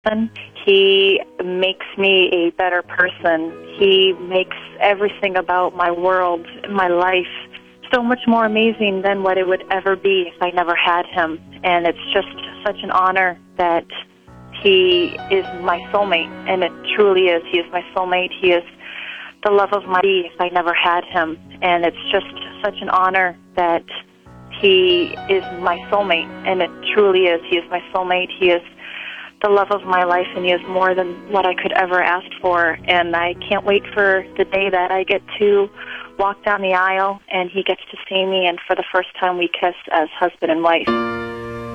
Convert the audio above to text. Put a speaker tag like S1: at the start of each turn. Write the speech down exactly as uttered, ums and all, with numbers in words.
S1: He makes me a better person. He makes everything about my world, my life, so much more amazing than what it would ever be if I never had him. And it's just such an honor that he is my soulmate, and it truly is. He is my soulmate. He is the love of my life if I never had him. And it's just such an honor that he is my soulmate, and it truly is. He is my soulmate. He is the love of my life, and he is more than what I could ever ask for. And I can't wait for the day that I get to walk down the aisle and he gets to see me, and for the first time we kiss as husband and wife.